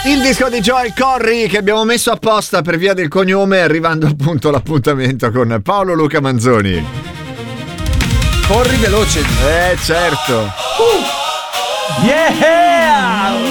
Il disco di Joel Corry che abbiamo messo apposta per via del cognome, arrivando appunto all'appuntamento con Paolo Luca Manzoni. Corri veloce. Certo. Yeah!